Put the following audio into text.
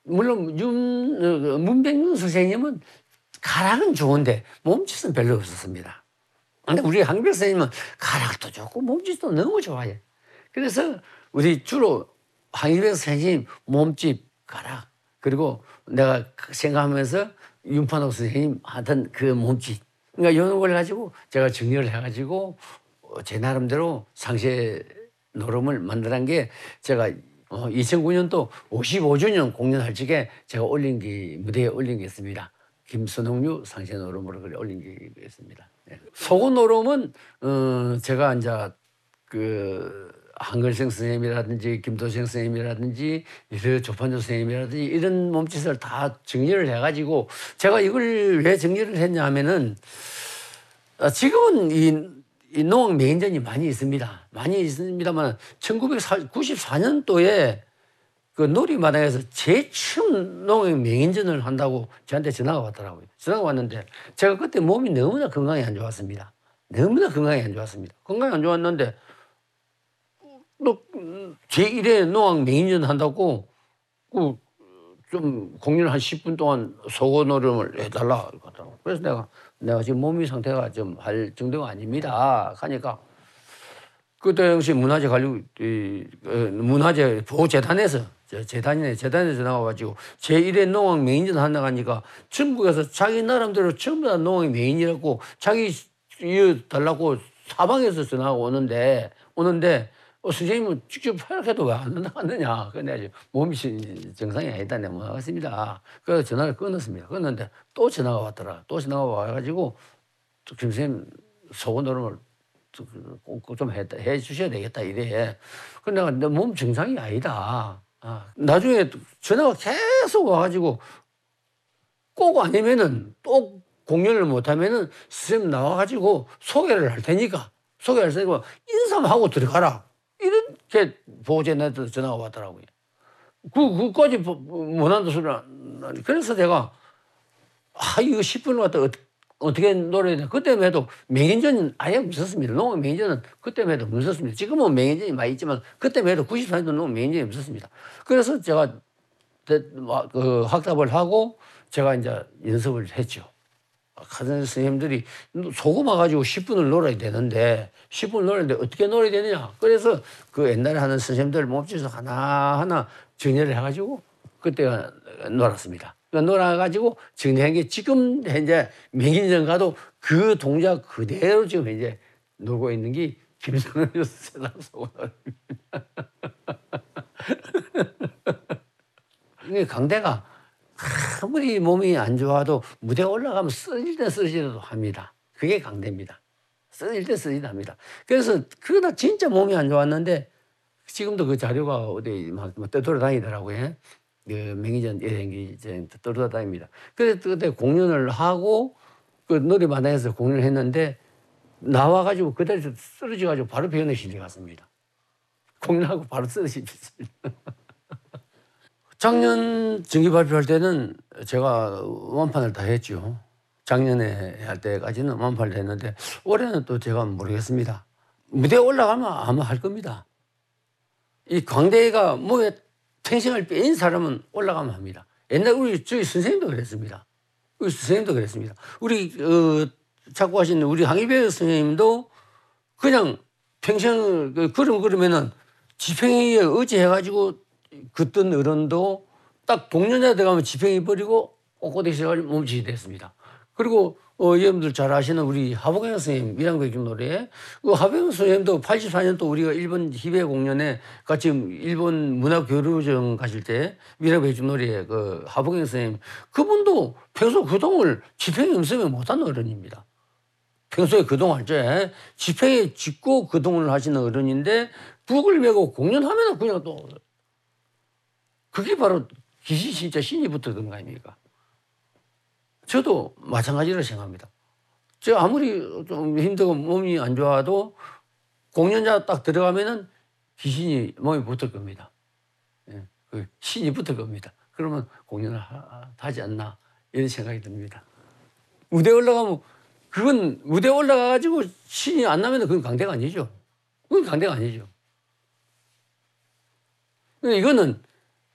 물론 문백윤 선생님은 가락은 좋은데 몸짓은 별로 없었습니다. 근데 우리 한기백 선생님은 가락도 좋고 몸짓도 너무 좋아해. 그래서 우리 주로 한기백 선생님 몸짓, 가락, 그리고 내가 생각하면서 윤판옥 선생님 하던 그 몸짓, 그러니까 이런 걸 가지고 제가 정리를 해가지고 제 나름대로 상세 노름을 만들한 게 제가 2009년도 55주년 공연할 적에 제가 올린 게 무대에 올린 게 있습니다. 김선홍류 상세 노름으로 올린 게 있습니다. 네. 속어 노름은 제가 이제 그 한글생 선생님이라든지 김도생 선생님이라든지 조판조 선생님이라든지 이런 몸짓을 다 정리를 해가지고 제가 이걸 왜 정리를 했냐면은 지금은 이 농악 맹인전이 많이 있습니다. 많이 있습니다만 1994년도에 그 놀이마당에서 제일 처음 농악 맹인전을 한다고 저한테 전화가 왔더라고요. 전화가 왔는데 제가 그때 몸이 너무나 건강이 안 좋았습니다. 너무나 건강이 안 좋았습니다. 건강이 안 좋았는데 또 제1회 농악 맹인전 한다고 좀 공연을 한 10분 동안 속어 노름을 해달라 그러더라고. 그래서 내가 지금 몸이 상태가 좀 할 정도가 아닙니다. 하니까 그때 당시 문화재 관리 문화재 보호재단에서 재단에 전화가 와가지고 제1회 농악 맹인전 한다고 하니까 전국에서 자기 나름대로 전부 다 농악 맹인이라고 자기 달라고 사방에서 전화가 오는데 선생님은 직접 활약해도 왜 안 나갔느냐. 근데 몸이 정상이 아니다. 내가 못 나갔습니다. 그래서 전화를 끊었습니다. 끊었는데 또 전화가 왔더라. 또 전화가 와가지고 김 선생님 속어 노름을 꼭 좀 해 주셔야 되겠다 이래. 근데 내가 내 몸 정상이 아니다. 나중에 전화가 계속 와가지고 꼭 아니면은 또 공연을 못하면은 선생님 나와가지고 소개를 할 테니까 인사만 하고 들어가라. 이렇게 보호자한테 전화가 왔더라고요. 그까지 못한다 소리를. 그래서 제가 이거 10분을 갖다 어떻게 노래해야 되나. 그때만 해도 맹인전은 아예 없었습니다. 농악 맹인전은 그때만 해도 없었습니다. 지금은 맹인전이 많이 있지만 그때만 해도 94년도 농악 맹인전이 없었습니다. 그래서 제가 그 확답을 하고 제가 이제 연습을 했죠. 가르치는 선생님들이 소금 와가지고 10분을 놀아야 되는데 10분을 놀았는데 어떻게 놀아야 되느냐. 그래서 그 옛날에 하는 선생님들 몸짓을 하나하나 정리를 해가지고 그때가 놀았습니다. 그러니까 놀아가지고 정리한 게 지금 현재 맹인전 가도 그 동작 그대로 지금 현재 놀고 있는 게 김선우 세상 소금놀이입니다. 이게 강대가 아무리 몸이 안 좋아도 무대에 올라가면 쓰러질 때 쓰러지라도 합니다. 그게 강대입니다. 쓰러질 때 쓰러지도 합니다. 그래서 그러다 진짜 몸이 안 좋았는데 지금도 그 자료가 어디 막 떠돌아다니더라고요. 그 맹인전 이런 게 떠돌아다닙니다. 그래서 그때 공연을 하고 그 놀이마당에서 공연을 했는데 나와가지고 그대로 쓰러져가지고 바로 병원에 갔습니다. 공연하고 바로 쓰러졌습니다. 작년 정기 발표할 때는 제가 완판을 다 했죠. 작년에 할 때까지는 완판을 했는데 올해는 또 제가 모르겠습니다. 무대에 올라가면 아마 할 겁니다. 이 광대가 몸에 텐션을 빼인 사람은 올라가면 합니다. 옛날 저희 선생님도 그랬습니다. 우리 선생님도 그랬습니다. 우리 자꾸 하시는 우리 항의배 선생님도 그냥 평생 걸음 걸으면은 지팽이에 의지해가지고 걷던 어른도 딱 동년회 들어가면 지팽이 버리고 꼿꼿이 있어가지고 몸짓이 됐습니다. 그리고 여러분들 잘 아시는 우리 하복영 선생님 밀양백중 노래 하복영 선생님도 84년도 우리가 일본 히베 공연에 같이 일본 문화교류정 가실 때 밀양백중 노래에 그 하복영 선생님 그분도 평소 그동을 지팽이 없으면 못하는 어른입니다. 평소에 그동할 때 지팽이 짚고 그동을 하시는 어른인데 북을 메고 공연하면 그냥 또 그게 바로 귀신 진짜 신이 붙었던 거 아닙니까? 저도 마찬가지로 생각합니다. 제가 아무리 좀 힘들고 몸이 안 좋아도 공연자 딱 들어가면은 귀신이 몸에 붙을 겁니다. 예, 그 신이 붙을 겁니다. 그러면 공연을 하지 않나 이런 생각이 듭니다. 무대에 올라가면 그건 무대에 올라가가지고 신이 안 나면 그건 강대가 아니죠. 그건 강대가 아니죠. 이거는